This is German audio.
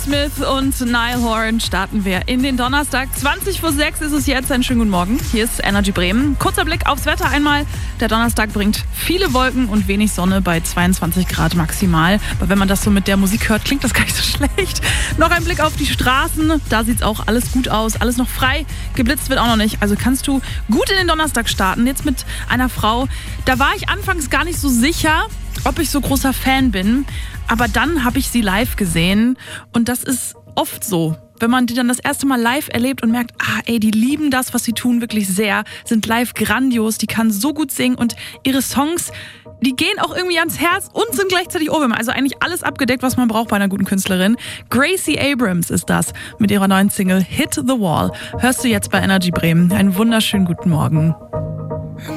Smith und Niall Horan starten wir in den Donnerstag. 20:06 ist es jetzt. Einen schönen guten Morgen. Hier ist Energy Bremen. Kurzer Blick aufs Wetter einmal. Der Donnerstag bringt viele Wolken und wenig Sonne bei 22 Grad maximal. Aber wenn man das so mit der Musik hört, klingt das gar nicht so schlecht. Noch ein Blick auf die Straßen. Da sieht es auch alles gut aus. Alles noch frei. Geblitzt wird auch noch nicht. Also kannst du gut in den Donnerstag starten. Jetzt mit einer Frau. Da war ich anfangs gar nicht so sicher, ob ich so großer Fan bin. Aber dann habe ich sie live gesehen und das ist oft so. Wenn man die dann das erste Mal live erlebt und merkt, die lieben das, was sie tun, wirklich sehr, sind live grandios, die kann so gut singen und ihre Songs, die gehen auch irgendwie ans Herz und sind gleichzeitig Ohrwürmer. Also eigentlich alles abgedeckt, was man braucht bei einer guten Künstlerin. Gracie Abrams ist das mit ihrer neuen Single Hit the Wall. Hörst du jetzt bei Energy Bremen. Einen wunderschönen guten Morgen.